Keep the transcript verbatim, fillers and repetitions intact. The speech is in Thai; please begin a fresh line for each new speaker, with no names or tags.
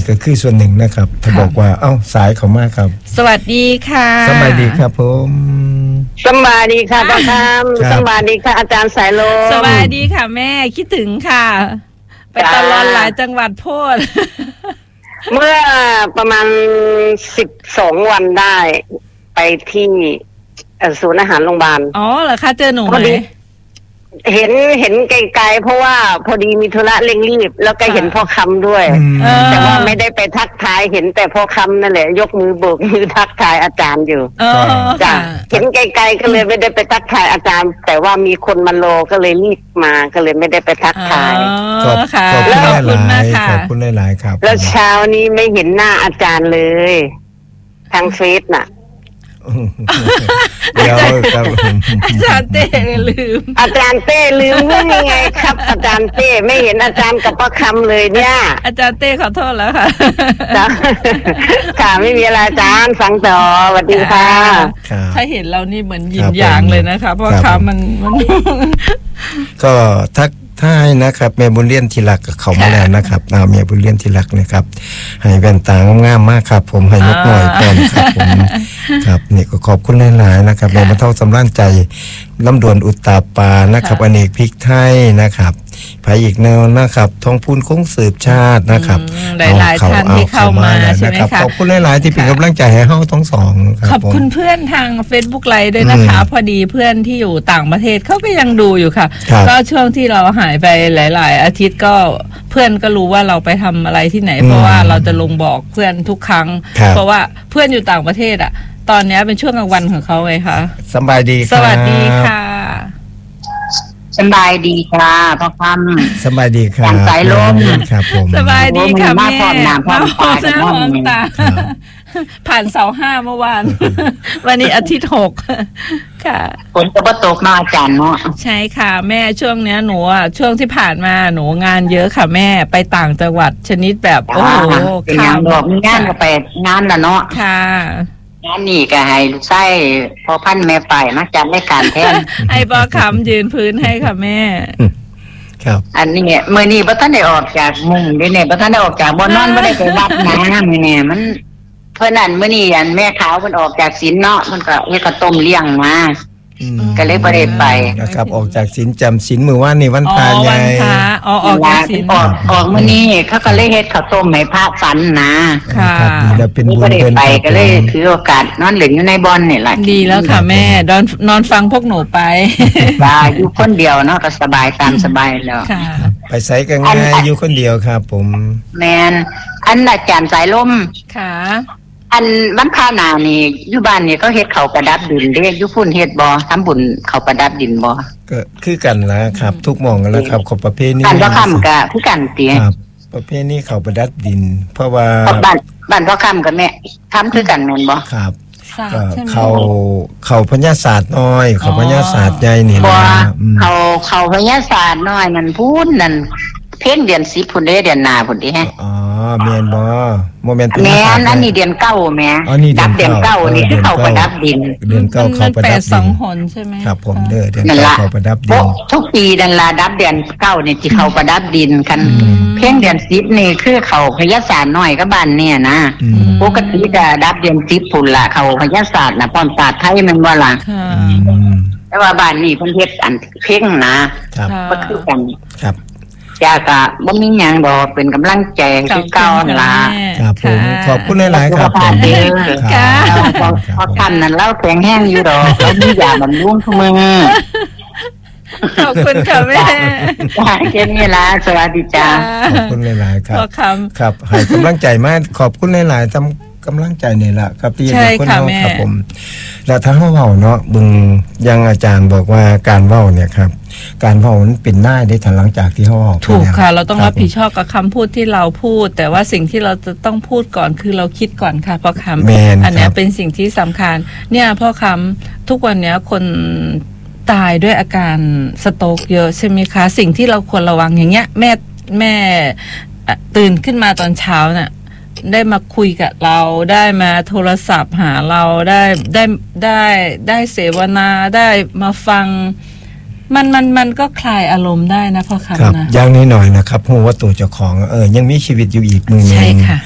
ก็คือส่วนหนึ่งนะครับถ้าบอกว่าเอ้าสายเขามากครับ
สวัสดีค่ะ
สบายดีครับผม
สบายดีค่ะป้าคำสบายดีค่ะอาจารย์สายลม
สบายดีค่ะแม่คิดถึงค่ะไปตลอดหลายจังหวัดโพด
เมื่อประมาณสิบสองวันได้ไปที่ศูนย์อาหารโรงพยาบาล
อ๋อเหรอคะเจอหนูไหม
เห็นเห็นไกลๆเพราะว่าพอดีมีธุระเร่งรีบแล้วก็เห็นพ่อคำด้วยแต่ว่าไม่ได้ไปทักทายเห็นแต่พ่อคำนั่นแหละยกมือโบกมือทักทายอาจารย์อยู่จ้ะเห็นไกลๆก็เลยไม่ได้ไปทักทายอาจารย์แต่ว่ามีคนมารอก็เลยรีบมาก็เลยไม่ได้ไปทักทาย
ขอบคุณหลายๆขอบคุณหลายๆครับ
แล้วเช้านี้ไม่เห็นหน้าอาจารย์เลยทางเฟซน่ะ
เดี๋ยวครับ
อาจารย์เต้ลืม
อาจารย์เต้ลืมว่ายังไงครับอาจารย์เต้ไม่เห็นอาจารย์กับป้าคำเลยเนี่ย
อาจารย์เต้ขอโทษแล้วค่ะ
ค่ะไม่มีอะไรอาจารย์ฟังต่อสวัสดีค่ะ
ถ้าเห็นเรานี่เหมือนยินยางเลยนะคะเพราะคำมันมัน
ก็ทักถ้าให้นะครับแม่บุญเลี้ยนที่รักเขามาแล้วนะครับเอาแม่บุญเลี้ยนที่รักนะครับให้แว่นตางามๆมากครับผมให้นกหน่อยพร้อมครับผมครับนี่ก็ขอบคุณหลายๆนะครับแม่บรรเทาสำราญใจลำดวนอุตตาปานะครับอเนกพริกไทยนะครับภายอีกแนวนะครับทองพูนคงสืบชาตินะครับ
หลายๆท่านที่เข้ามาใช่ไหมคะ
ขอบคุณหลายๆที่เป็นกำลังใจให้เฮาทั้งสอง
ขอบคุณเพื่อนทาง Facebook ไลฟ์ด้วยนะคะพอดีเพื่อนที่อยู่ต่างประเทศเขาก็ยังดูอยู่ค่ะก็ช่วงที่เราหายไปหลายๆอาทิตย์ก็เพื่อนก็รู้ว่าเราไปทำอะไรที่ไหนเพราะว่าเราจะลงบอกเพื่อนทุกครั้งเพราะว่าเพื่อนอยู่ต่างประเทศอ่ะตอนนี้เป็นช่วงกลางวันของเขาไงคะ
สบายดี
สวัสดีค่ะ
สบายดีค่ะพ่อคำ
สบายดีครับ
สายลม
ครับผม
สบายดีค่ะแม่
มาพร้อมตาพร้อม
ตาผ่านเสาห้าเมื่อวานวันนี้อาทิตย์หกค่ะ
ฝนก็ตกมาอาจารย์เนาะ
ใช่ค่ะแม่ช่วงเนี้ยหนูอ่ะช่วงที่ผ่านมาหนูงานเยอะค่ะแม่ไปต่างจังหวัดชนิดแบบโอ้โห
ข่าวบอกมีงานก็ไปงานละเนาะ
ค่ะ
งานนี่ก็ให้ลูกไส้พอพันแม่ไปมาจัดรายการแทน
ไอ้บอคำยืนพื้นให้ค่ะแม่
ครับ
อันนี้เมื่อนี้บ่ทันได้ออกจากมุ้งเด้เนี่ยบ่ทันได้ออกจากบ่นอนบ่ได้ไปวัดนะมื้อนี้มันเพิ่นนั่นมื้อนี้อันแม่ขาวเพิ่นออกจากศีลเนาะเพิ่นก็เฮ็ดข้าวต้มเลี้ยงมาก็เลยบ่ได้ไป
นะครับออกจากศีลจำศีลมื้อวานนี่วันพระใหญ่
อ๋อออกจากศีล
ออกออกมื้อนี้เขาก็เลยเฮ็ดข้าวต้มให้พระฝันนะ
ค่ะ
แล้วเป็นบุญ
เป็นไปก็เลยถือโอกาสนอนเล่นอยู่ในบ่อนนี่แหละ
ดีแล้วค่ะแม่นอนนอนฟังพวกหนูไป
บายอยู่คนเดียวเนาะก็สบายตามสบายแล้ว
ค่ะ
ไปไสก็ง่ายอยู่คนเดียวครับผม
แม่นอันอาจารย์สายลม
ค่ะ
อันวันพานานี่อยู่บ้านนี่เขาเฮ็ดเขาประดับดินเด้อยู่พุ่นเฮ็ดบ่ทำบุญเขาประดับดินบ่
ก็คือกันล่ะครับทุกหม่องแล้วครับของประเพณี
บ้านพ่อคำก็คือกันติ
ครับประเพณีเขาประดับดินเพราะว่า
บ้านบ้านพ่อคำกับแม่ทำคือกันแม่นบ่
ครับก็เขาเขาพญาศาสตร์น้อยเขาพญาศาสตร์ใหญ่นี่
นะเขาเขาพญาศาสตร์น้อยมันพูดนั่นเพ่นเดือนสิบพุ่นเด้เดือนหน้าพุ่นดิฮะ
อ๋อแม่นบ่โมเมนต์
แม่นอันนี้เดือนเก้าแม่ดับเดือนเก้านี่คือเขาประดับดิน
เดือนเก้าเขาประดับดิน
สองหนใช่มั้ย
ครับผมเด้อเดือนเก้าเขาประดับดิน
ทุกปีนั่นล่ะดับเดือนเก้านี่ที่เขาประดับดินคันเพ่นเดือนสิบนี่คือเขาพญาศาสตร์น้อยกับบ้านเนี่ยนะปกติจะดับเดือนสิบพุ่นล่ะเขาพญาศาสตร์น่ะป้อมศาสตร์ไทยแม่นบ่ล่ะแต่ว่าบ้านนี้เพิ่นเฮ็ดอันเพ่งนะครับก็คือกัน
ครับ
จ้าก็บ่มีหยังดอกเป็นกำลังใจคือเก่าล่ะ
ครับผมขอบคุณหลายๆครับ
ผมค่ะพอท่านนั้นเล่าแข็งแห้งอยู่ดอกแล้วมียาบำรุงทุกมื้อ
ขอบคุณค่ะแม่
แค่นี้ล่ะสวัสดีจ้า
ขอบคุณหลายๆครับครับให้กำลังใจมาขอบคุณหลายๆทำกำลังใจนี่แหละครับที่ทุกคนเฮาครับผมแล้วถ้าเฮาเว้าเนาะบึงยังอาจารย์บอกว่าการเว้าเนี่ยครับการเว้ามันเป็นได้ได้ทันหลังจากที่เฮาเว้า
ถูกค่ะเราต้องรับผิดชอบกับคำพูดที่เราพูดแต่ว่าสิ่งที่เราจะต้องพูดก่อนคือเราคิดก่อนค่ะพ่อคำอันนี้เป็นสิ่งที่สำคัญเนี่ยพ่อคำทุกวันนี้คนตายด้วยอาการสโตรกเยอะใช่ไหมคะสิ่งที่เราควรระวังอย่างเงี้ยแม่แม่ตื่นขึ้นมาตอนเช้าน่ะได้มาคุยกับเราได้มาโทรศัพท์หาเราได้ได้ได้ได้เสวนาได้มาฟังมันมันมันก็คลายอารมณ์ได้นะพ่อคำนะ
อย่างนี้หน่อยนะครับเพราะว่าตัวเจ้าของเออยังมีชีวิตอยู่อีกมือนึงใช่ค่ะ